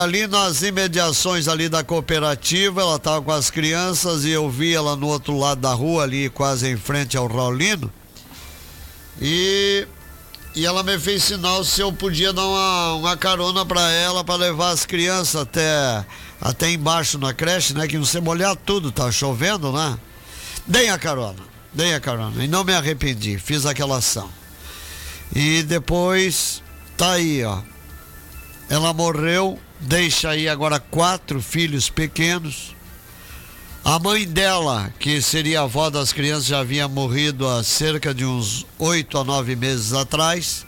Ali nas imediações ali da cooperativa, ela estava com as crianças e eu vi ela no outro lado da rua, ali quase em frente ao Raulino. E ela me fez sinal se eu podia dar uma carona para ela, para levar as crianças até embaixo na creche, né? Que não se molhar tudo, tá chovendo, né? Dei a carona e não me arrependi, fiz aquela ação. E depois, tá aí, ó. Ela morreu, deixa aí agora 4 filhos pequenos. A mãe dela, que seria a avó das crianças, já havia morrido há cerca de uns 8 a 9 meses atrás.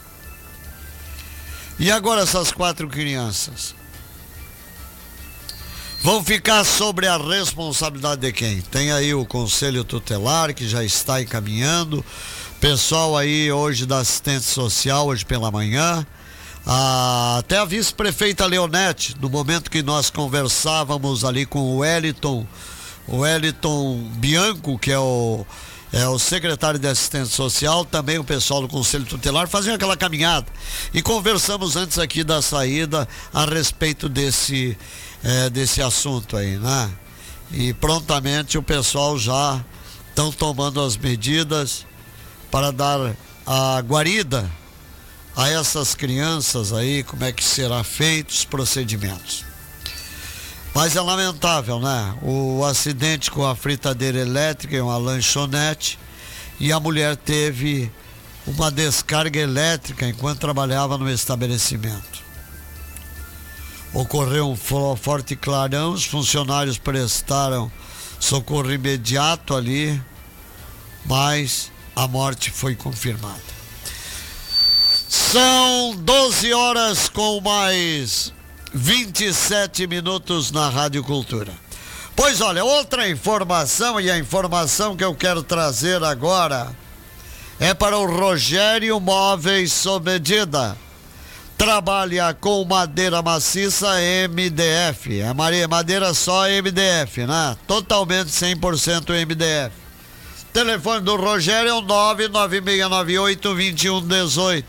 E agora essas 4 crianças vão ficar sobre a responsabilidade de quem? Tem aí o Conselho Tutelar, que já está encaminhando. Pessoal aí hoje da assistente social, hoje pela manhã. Até a vice-prefeita Leonete, no momento que nós conversávamos ali com o Wellington Bianco, que é o secretário de assistência social, também o pessoal do Conselho Tutelar, faziam aquela caminhada. E conversamos antes aqui da saída a respeito desse assunto aí, né? E prontamente o pessoal já estão tomando as medidas para dar a guarida a essas crianças aí, como é que será feito os procedimentos. Mas é lamentável, né? O acidente com a fritadeira elétrica em uma lanchonete, e a mulher teve uma descarga elétrica enquanto trabalhava no estabelecimento. Ocorreu um forte clarão, os funcionários prestaram socorro imediato ali, mas a morte foi confirmada. São 12 horas com mais 27 minutos na Rádio Cultura. Pois olha, outra informação, e a informação que eu quero trazer agora é para o Rogério Móveis sob medida. Trabalha com madeira maciça MDF. É madeira só MDF, né? Totalmente 100% MDF. O telefone do Rogério é o 99698-2118.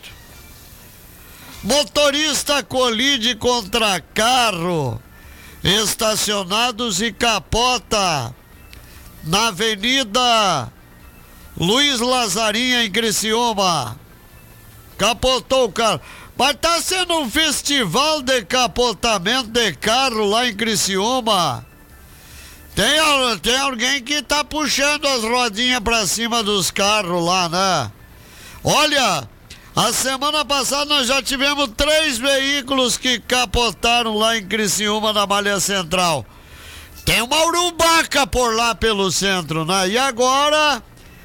Motorista colide contra carro estacionados e capota na Avenida Luiz Lazarinha, em Criciúma. Capotou o carro. Mas tá sendo um festival de capotamento de carro lá em Criciúma. Tem alguém que tá puxando as rodinhas pra cima dos carros lá, né? Olha, a semana passada nós já tivemos 3 veículos que capotaram lá em Criciúma, na Malha Central. Tem uma urubaca por lá pelo centro, né? E agora,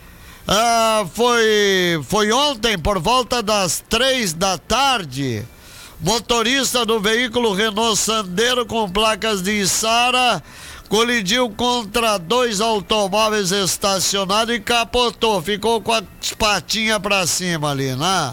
foi ontem, por volta das 3 da tarde, motorista do veículo Renault Sandero com placas de Içara colidiu contra 2 automóveis estacionados e capotou, ficou com as patinhas pra cima ali, né?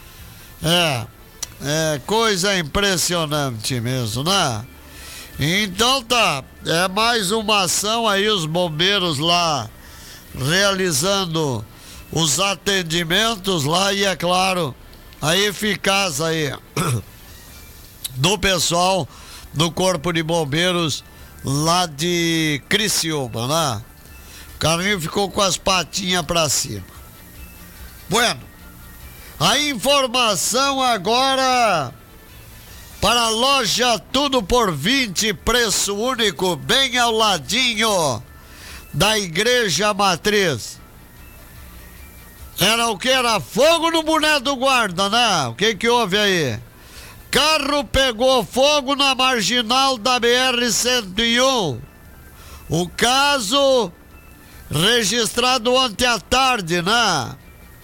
É coisa impressionante mesmo, né? Então tá, é mais uma ação aí, os bombeiros lá realizando os atendimentos lá, e é claro, a eficácia aí do pessoal do Corpo de Bombeiros lá de Criciúma, né? O carrinho ficou com as patinhas pra cima. Bueno, a informação agora para a loja Tudo por 20, preço único, bem ao ladinho da Igreja Matriz. Era o que? Era fogo no boné do guarda, né? O que houve aí? Carro pegou fogo na marginal da BR-101. O caso registrado ontem à tarde, né?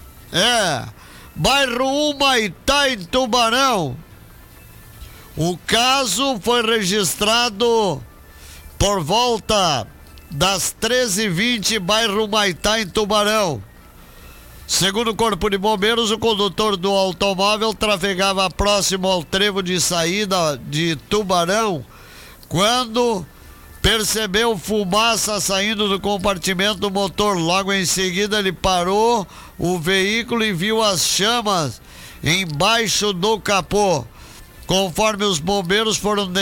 Bairro Humaitá, em Tubarão. O caso foi registrado por volta das 13h20, bairro Humaitá, em Tubarão. Segundo o Corpo de Bombeiros, o condutor do automóvel trafegava próximo ao trevo de saída de Tubarão quando percebeu fumaça saindo do compartimento do motor. Logo em seguida, ele parou o veículo e viu as chamas embaixo do capô. Conforme os bombeiros foram